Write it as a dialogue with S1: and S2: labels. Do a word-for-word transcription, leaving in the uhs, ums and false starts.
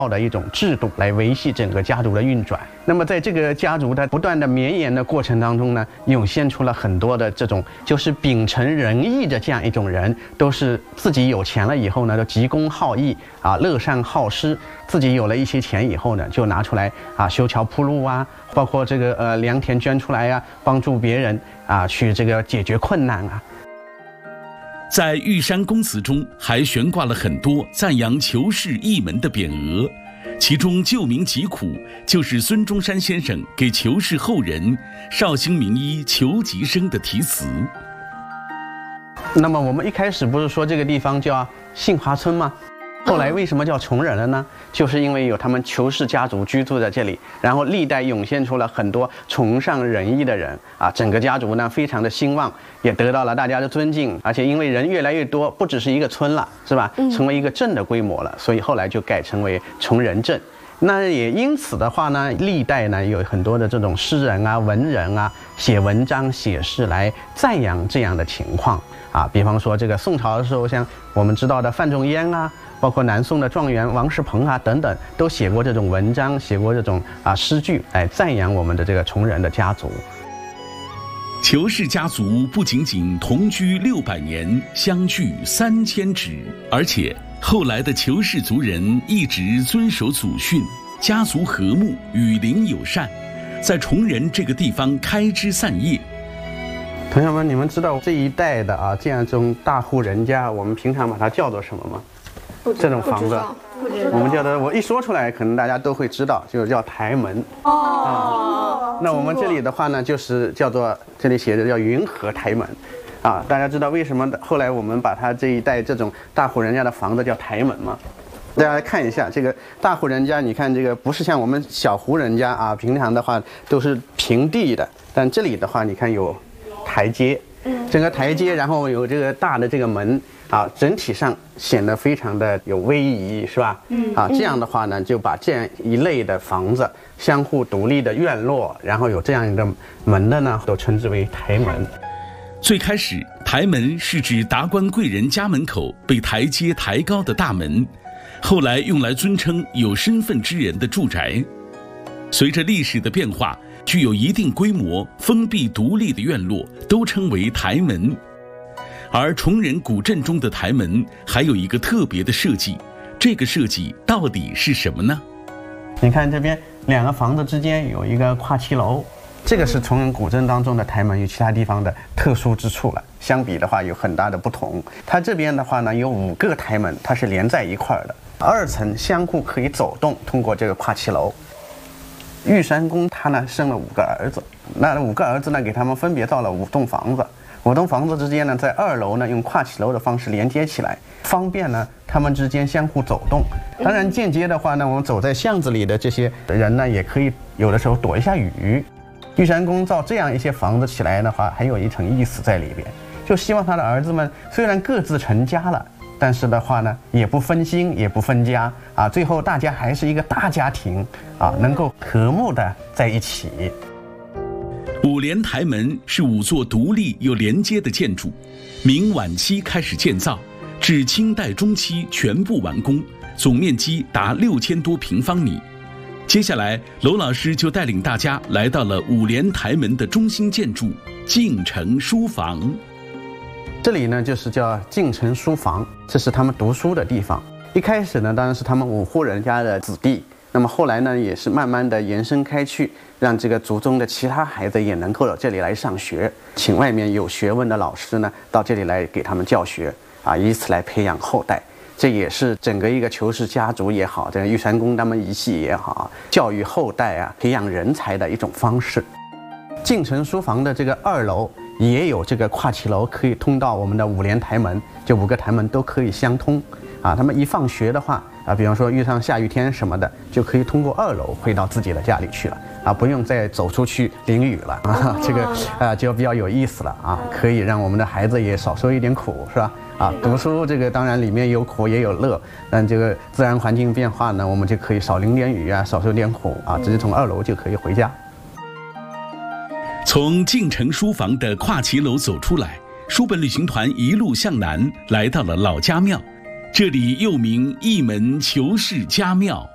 S1: 的一种制度来维系整个家族的运转。那么在这个家族的不断的绵延的过程当中呢，涌现出了很多的这种就是秉承仁义的这样一种人，都是自己有钱了以后呢，都急公好义啊，乐善好施。自己有了一些钱以后呢，就拿出来啊修桥铺路啊，包括这个呃良田捐出来呀、啊，帮助别人啊去这个解决困难啊。
S2: 在玉山公祠中还悬挂了很多赞扬裘氏一门的匾额，其中救民疾苦就是孙中山先生给裘氏后人绍兴名医裘吉生的题词。
S1: 那么我们一开始不是说这个地方叫杏花村吗？后来为什么叫崇仁了呢？就是因为有他们裘氏家族居住在这里，然后历代涌现出了很多崇尚仁义的人啊，整个家族呢非常的兴旺，也得到了大家的尊敬，而且因为人越来越多，不只是一个村了，是吧？成为一个镇的规模了，所以后来就改成为崇仁镇。那也因此的话呢，历代呢有很多的这种诗人啊、文人啊，写文章、写诗来赞扬这样的情况啊。比方说这个宋朝的时候，像我们知道的范仲淹啊，包括南宋的状元王世鹏啊等等，都写过这种文章，写过这种啊诗句来赞扬我们的这个崇仁的家族。
S2: 裘氏家族不仅仅同居六百年，相距三千尺，而且后来的裘氏族人一直遵守祖训，家族和睦，与邻友善，在崇仁这个地方开枝散叶。
S1: 同学们，你们知道这一代的啊这样一种大户人家，我们平常把它叫做什么吗？这种房子，我们叫的，我一说出来，可能大家都会知道，就是叫台门。哦、啊，那我们这里的话呢，就是叫做这里写着叫云和台门。啊，大家知道为什么后来我们把它这一代这种大户人家的房子叫台门吗？大家来看一下这个大户人家，你看这个不是像我们小户人家啊，平常的话都是平地的，但这里的话，你看有台阶，整个台阶，然后有这个大的这个门啊，整体上显得非常的有威仪，是吧？啊，这样的话呢，就把这样一类的房子相互独立的院落，然后有这样一个门的呢，都称之为台门。
S2: 最开始，台门是指达官贵人家门口被台阶抬高的大门，后来用来尊称有身份之人的住宅。随着历史的变化，具有一定规模、封闭独立的院落都称为台门。而崇仁古镇中的台门还有一个特别的设计，这个设计到底是什么呢？
S1: 你看这边两个房子之间有一个跨骑楼。这个是崇仁古镇当中的台门与其他地方的特殊之处了，相比的话有很大的不同。它这边的话呢有五个台门，它是连在一块的，二层相互可以走动，通过这个跨骑楼。玉山公他呢生了五个儿子，那五个儿子呢给他们分别造了五栋房子，五栋房子之间呢在二楼呢用跨骑楼的方式连接起来，方便呢他们之间相互走动。当然间接的话呢，我们走在巷子里的这些人呢也可以有的时候躲一下雨。玉山公造这样一些房子起来的话，还有一层意思在里边，就希望他的儿子们虽然各自成家了，但是的话呢，也不分心，也不分家啊，最后大家还是一个大家庭啊，能够和睦的在一起。
S2: 五连台门是五座独立又连接的建筑，明晚期开始建造，至清代中期全部完工，总面积达六千多平方米。接下来，娄老师就带领大家来到了五连台门的中心建筑敬诚书房。
S1: 这里呢，就是叫敬诚书房，这是他们读书的地方。一开始呢，当然是他们五户人家的子弟，那么后来呢，也是慢慢的延伸开去，让这个族中的其他孩子也能够到这里来上学，请外面有学问的老师呢，到这里来给他们教学啊，以此来培养后代。这也是整个一个裘氏家族也好，这个玉山公他们一系也好，教育后代啊，培养人才的一种方式。敬诚书房的这个二楼也有这个跨骑楼，可以通到我们的五连台门，这五个台门都可以相通啊。他们一放学的话啊，比方说遇上下雨天什么的，就可以通过二楼回到自己的家里去了啊，不用再走出去淋雨了啊。这个啊就比较有意思了啊，可以让我们的孩子也少受一点苦，是吧？啊，读书这个当然里面有苦也有乐，但这个自然环境变化呢，我们就可以少淋点雨啊，少受点苦啊，直接从二楼就可以回家。
S2: 从敬诚书房的跨骑楼走出来，书本旅行团一路向南，来到了老家庙，这里又名一门裘氏家庙。